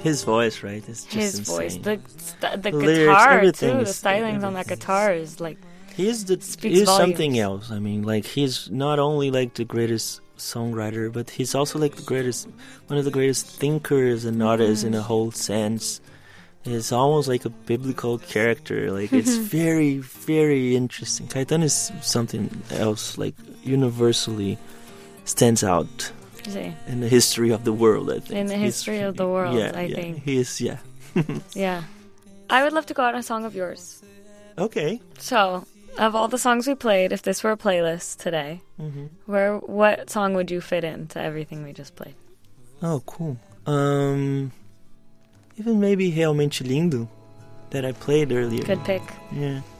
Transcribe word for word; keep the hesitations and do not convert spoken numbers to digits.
his voice, right? It's just His insane. voice, the st- the Lyrics, guitar everything too, the is- stylings on that everything guitar is like He's the speaks he's volumes. something else. I mean, like he's not only like the greatest songwriter, but he's also like the greatest, one of the greatest thinkers and artists in a whole sense. It's almost like a biblical character. Like it's very, very interesting. Caetano is something else. Like universally stands out see, in the history of the world. I think in the He's- history of the world. Yeah, I yeah, think. he is. Yeah. Yeah, I would love to go out on a song of yours. Okay. So, of all the songs we played, if this were a playlist today, Mm-hmm. where what song would you fit into everything we just played? Oh, cool. Um, even maybe Realmente Lindo that I played earlier. Good pick. Yeah.